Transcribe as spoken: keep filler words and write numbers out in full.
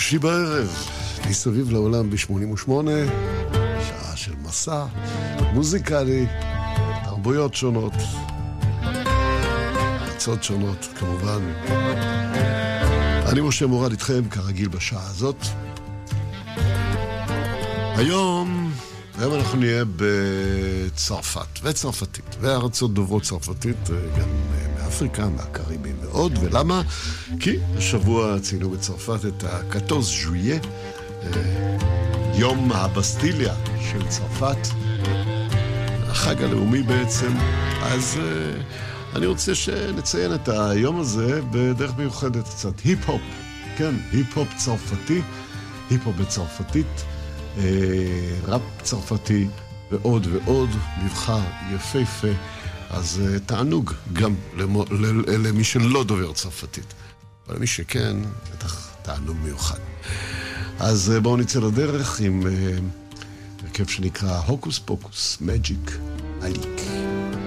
שישי בערב, מסביב לעולם ב-שמונים ושמונה, שעה של מסע מוזיקלי, תרבויות שונות, ארצות שונות כמובן. אני משה מורד איתכם כרגיל בשעה הזאת. היום, היום אנחנו נהיה בצרפת וצרפתית, וארצות דוברות צרפתית, גם מאפריקה, מהקריבים ועוד. ולמה? כי השבוע ציינו בצרפת את ה-ארבעה עשר ז'ויה, יום הבסטיליה של צרפת, החג הלאומי בעצם. אז אני רוצה שנציין את היום הזה בדרך מיוחדת, קצת היפ-הופ, כן, היפ-הופ צרפתי, היפ-הופ בצרפתית, ראפ צרפתי ועוד ועוד, מבחר יפהפה. אז תענוג גם למי שלא דובר צרפתית, אבל למי שכן, בטח תענוג מיוחד. אז בואו נצא לדרך עם הרכב שנקרא הוקוס פוקוס, מג'יק מליק.